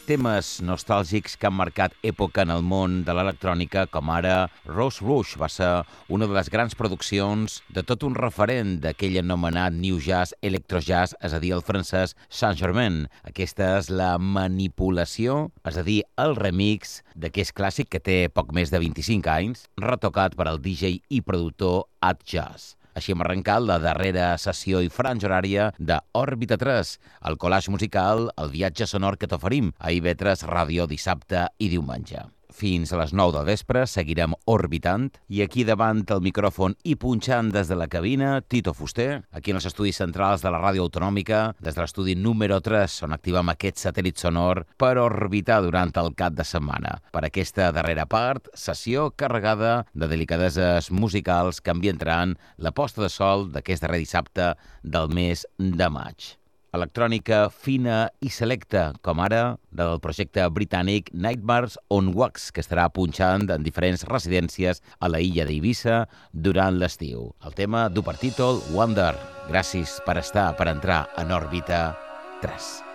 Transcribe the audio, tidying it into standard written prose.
temes nostàlgics que han marcat època en el món de l'electrònica, com ara Rose Rouge va ser una de les grans produccions de tot un referent d'aquell anomenat New Jazz, Electrojazz, és a dir, el francès Saint-Germain. Aquesta és la manipulació, és a dir, el remix d'aquest clàssic que té poc més de 25 anys, retocat per al DJ i productor At Jazz. Així hem arrencat la darrera sessió i franja horària d'Òrbita 3, el collage musical, el viatge sonor que t'oferim a IB3 Ràdio dissabte i diumenge. Fins a les 9 del vespre seguirem orbitant i aquí davant el micròfon i punxant des de la cabina, Tito Fuster, aquí en els estudis centrals de la Ràdio Autonòmica, des de l'estudi número 3, on activem aquest satèl·lit sonor per orbitar durant el cap de setmana. Per aquesta darrera part, sessió carregada de delicadeses musicals que ambientaran la posta de sol d'aquest darrer dissabte del mes de maig. Electrònica fina i selecta, com ara la del projecte britànic Nightmares on Wax, que estarà punxant en diferents residències a la illa d'Eivissa durant l'estiu. El tema du per títol Wonder. Gràcies per entrar en òrbita 3.